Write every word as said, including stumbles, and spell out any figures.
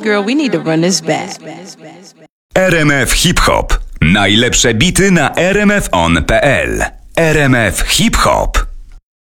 girl, we need to run this back. R M F Hip Hop. Najlepsze bity na r m f on kropka p l. R M F Hip Hop.